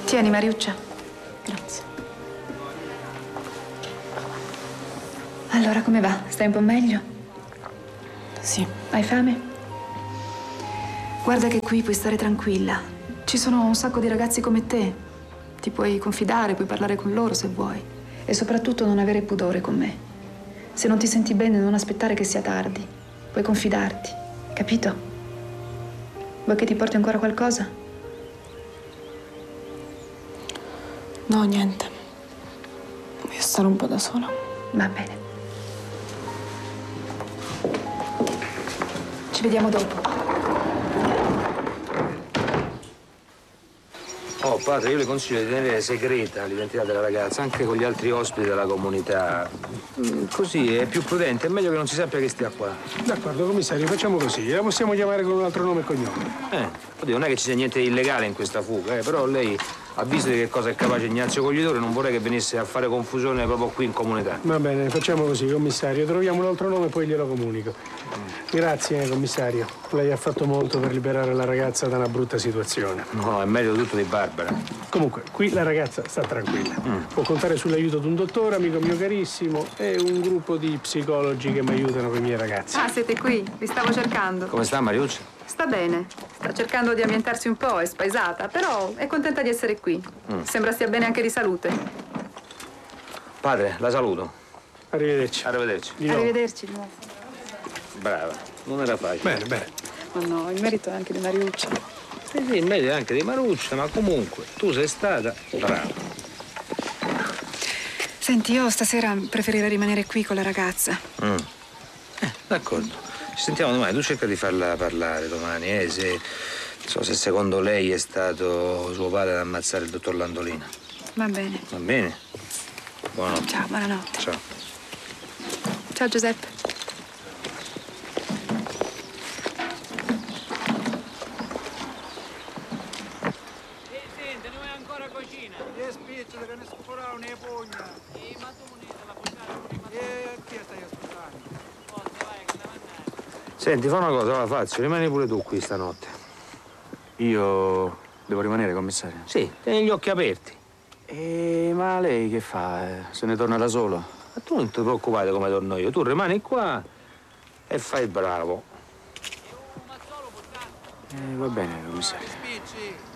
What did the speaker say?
Tieni, Mariuccia. Grazie. Allora, come va? Stai un po' meglio? Sì. Hai fame? Guarda che qui puoi stare tranquilla. Ci sono un sacco di ragazzi come te. Ti puoi confidare, puoi parlare con loro se vuoi. E soprattutto non avere pudore con me. Se non ti senti bene, non aspettare che sia tardi. Puoi confidarti, capito? Vuoi che ti porti ancora qualcosa? No, niente. Voglio stare un po' da sola. Va bene. Ci vediamo dopo. Oh, padre, io le consiglio di tenere segreta l'identità della ragazza, anche con gli altri ospiti della comunità. Così è più prudente, è meglio che non si sappia che stia qua. D'accordo, commissario, facciamo così. La possiamo chiamare con un altro nome e cognome. Oddio, non è che ci sia niente di illegale in questa fuga, però lei ha visto di che cosa è capace Ignazio Coglitore, non vorrei che venisse a fare confusione proprio qui in comunità. Va bene, facciamo così, commissario. Troviamo un altro nome e poi glielo comunico. Grazie, commissario. Lei ha fatto molto per liberare la ragazza da una brutta situazione. No, è meglio tutto di Barbara. Comunque, qui la ragazza sta tranquilla. Può contare sull'aiuto di un dottore, amico mio carissimo, e un gruppo di psicologi che mi aiutano con i miei ragazzi. Ah, siete qui? Vi stavo cercando. Come sta, Mariuccia? Sta bene. Sta cercando di ambientarsi un po', è spaesata, però è contenta di essere qui. Sembra stia bene anche di salute. Padre, la saluto. Arrivederci. Arrivederci. Di nuovo. Arrivederci di nuovo. Brava, non era facile. Bene, bene. Ma no, il merito è anche di Mariuccia. Sì, il meglio è anche di Maruccia, ma comunque tu sei stata brava. Senti, io stasera preferirei rimanere qui con la ragazza. D'accordo. Ci sentiamo domani, tu cerca di farla parlare domani, se secondo lei è stato suo padre ad ammazzare il dottor Landolina. Va bene. Va bene? Buonanotte. Ciao, buonanotte. Ciao. Ciao, Giuseppe. Senti, noi ancora cucina. E spicciolo che ne sforano e pugna. Ma tu non la puoi prima. E chi stai ascoltando? Senti, fa una cosa, va Fazio, rimani pure tu qui stanotte. Io devo rimanere, commissario? Sì, tieni gli occhi aperti. Ma lei che fa? Se ne torna da solo? Ma tu non ti preoccupare come torno io, tu rimani qua e fai il bravo. Va bene, commissario. Spicci.